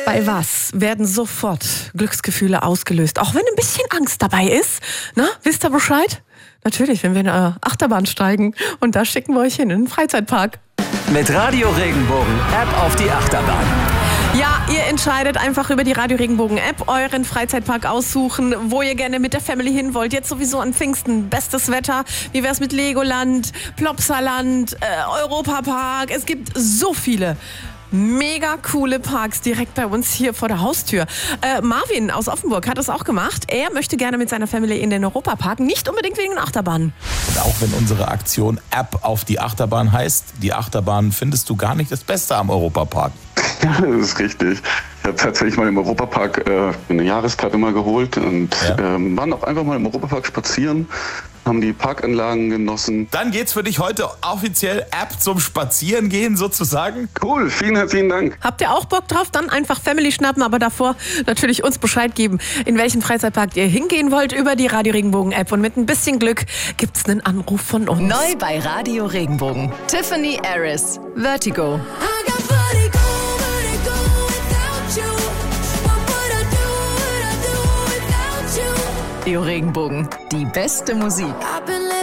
Bei was werden sofort Glücksgefühle ausgelöst? Auch wenn ein bisschen Angst dabei ist. Na, wisst ihr Bescheid? Natürlich, wenn wir in eine Achterbahn steigen. Und da schicken wir euch hin, in den Freizeitpark. Mit Radio Regenbogen App auf die Achterbahn. Ja, ihr entscheidet einfach über die Radio Regenbogen App euren Freizeitpark aussuchen, wo ihr gerne mit der Family hin wollt. Jetzt sowieso an Pfingsten, bestes Wetter. Wie wär's mit Legoland, Plopsaland, Europapark? Es gibt so viele mega coole Parks direkt bei uns hier vor der Haustür. Marvin aus Offenburg hat das auch gemacht. Er möchte gerne mit seiner Family in den Europapark, nicht unbedingt wegen den Achterbahnen. Und auch wenn unsere Aktion App auf die Achterbahn heißt, die Achterbahn findest du gar nicht das Beste am Europapark. Ja, das ist richtig. Ich habe tatsächlich mal im Europapark eine Jahreskarte mal geholt und waren auch einfach mal im Europapark spazieren, haben die Parkanlagen genossen. Dann geht's für dich heute offiziell App zum Spazierengehen sozusagen. Cool, vielen herzlichen Dank. Habt ihr auch Bock drauf? Dann einfach Family schnappen, aber davor natürlich uns Bescheid geben, in welchen Freizeitpark ihr hingehen wollt über die Radio Regenbogen App. Und mit ein bisschen Glück gibt's einen Anruf von uns. Neu bei Radio Regenbogen. Tiffany Harris, Vertigo. Radio Regenbogen, die beste Musik.